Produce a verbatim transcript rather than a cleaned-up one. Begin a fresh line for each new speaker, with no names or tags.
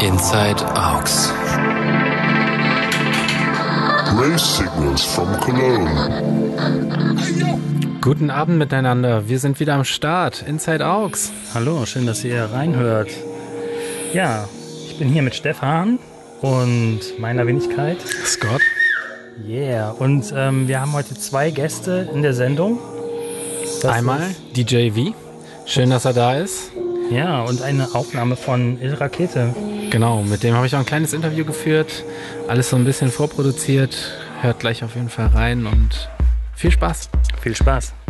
Inside Aux.
Race signals from Cologne.
Guten Abend miteinander, wir sind wieder am Start, Inside Aux.
Hallo, schön, dass ihr reinhört. Ja, ich bin hier mit Stefan und meiner Wenigkeit.
Scott.
Yeah, und ähm, wir haben heute zwei Gäste in der Sendung. Das
Einmal D J V, schön, dass er da ist.
Ja, und eine Aufnahme von Il Rakete.
Genau, mit dem habe ich auch ein kleines Interview geführt. Alles so ein bisschen vorproduziert. Hört gleich auf jeden Fall rein und viel Spaß.
Viel Spaß.